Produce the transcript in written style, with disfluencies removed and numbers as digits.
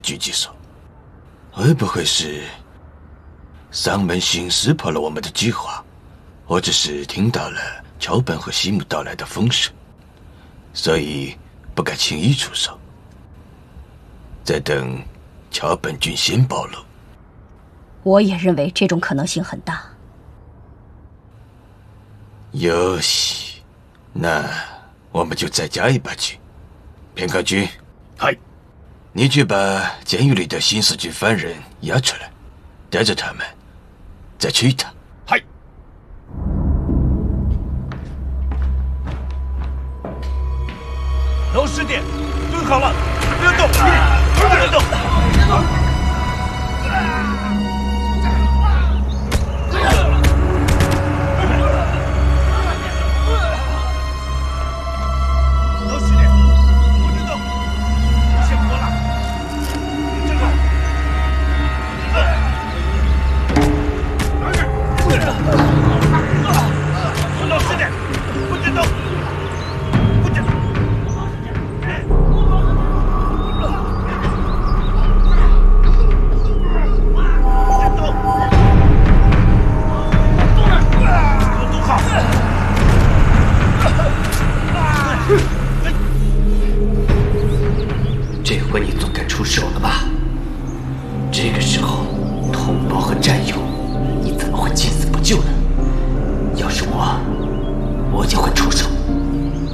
狙击手，会不会是丧门星识破了我们的计划？我只是听到了桥本和西姆到来的风声，所以不敢轻易出手。再等桥本君先暴露。 我也认为这种可能性很大。 よし，那我们就再加一把劲。片冈君， 嗨， 你去把监狱里的新四军犯人押出来，带着他们再去一趟。 嗨。老师弟，蹲好了，不要动，不要动。老师弟，不准动，不先活了，站住！老师弟，不准动，不准动。 这回你总该出手了吧？这个时候，同胞和战友，你怎么会见死不救呢？要是我就会出手。